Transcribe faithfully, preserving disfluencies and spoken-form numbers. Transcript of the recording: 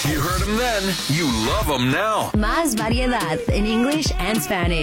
You heard them then. You love them now. Más variedad en English and Spanish.